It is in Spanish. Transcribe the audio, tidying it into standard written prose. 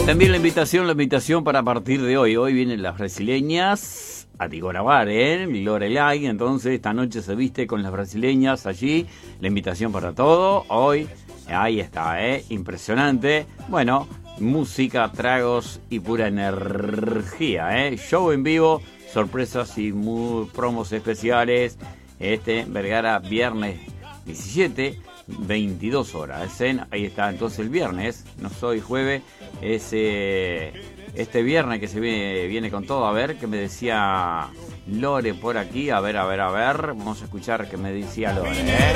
También la invitación para partir de hoy. Hoy vienen las brasileñas a Tigorabar, Lorelai. Entonces esta noche se viste con las brasileñas allí. La invitación para todo. Hoy, ahí está, impresionante. Bueno, música, tragos y pura energía, Show en vivo, sorpresas y promos especiales. Vergara, viernes 17, 22 horas. Ahí está, entonces el viernes, no soy jueves, es este viernes que se viene con todo. A ver, ¿qué me decía Lore por aquí? A ver, vamos a escuchar qué me decía Lore,